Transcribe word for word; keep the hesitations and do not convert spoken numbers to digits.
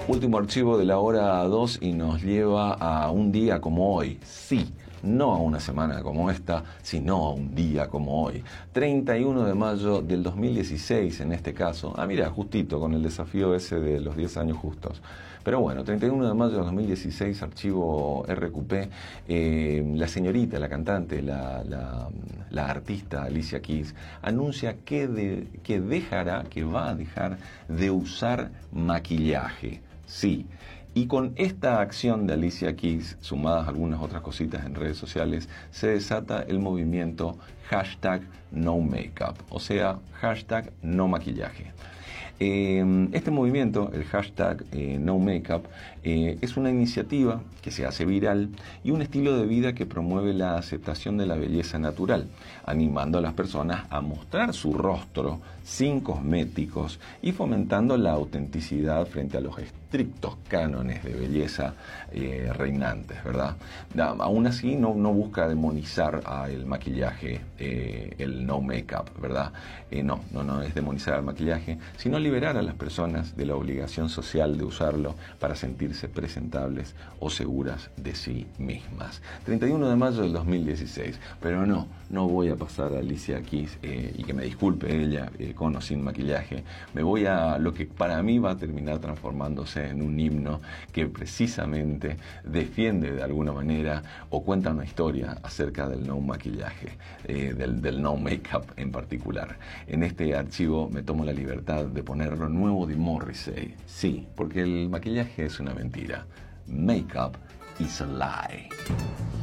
Último archivo de la hora dos y nos lleva a un día como hoy. Sí, no a una semana como esta, sino a un día como hoy. treinta y uno de mayo del dos mil dieciséis en este caso. Ah, mira, justito, con el desafío ese de los diez años justos. Pero bueno, treinta y uno de mayo de dos mil dieciséis, archivo R Q P, eh, la señorita, la cantante, la, la, la artista Alicia Keys anuncia que, de, que dejará, que va a dejar de usar maquillaje. Sí. Y con esta acción de Alicia Keys, sumadas algunas otras cositas en redes sociales, se desata el movimiento hashtag no makeup, o sea, hashtag no maquillaje. Eh, este movimiento, el hashtag eh, no makeup, eh, es una iniciativa que se hace viral y un estilo de vida que promueve la aceptación de la belleza natural, animando a las personas a mostrar su rostro sin cosméticos y fomentando la autenticidad frente a los estrictos cánones de belleza eh, reinantes, ¿verdad? Aún así no, no busca demonizar al maquillaje, eh, el no makeup, ¿verdad? Eh, no, no, no es demonizar al maquillaje, sino liberar a las personas de la obligación social de usarlo para sentirse presentables o seguras de sí mismas. treinta y uno de mayo del dos mil dieciséis, pero no, no voy a pasar a Alicia Keys eh, y que me disculpe ella eh, con o sin maquillaje. Me voy a lo que para mí va a terminar transformándose en un himno que precisamente defiende de alguna manera o cuenta una historia acerca del no maquillaje, eh, del, del no make-up en particular. En este archivo me tomo la libertad de poner lo nuevo de Morrissey. Sí, porque el maquillaje es una mentira. Make-up is a lie.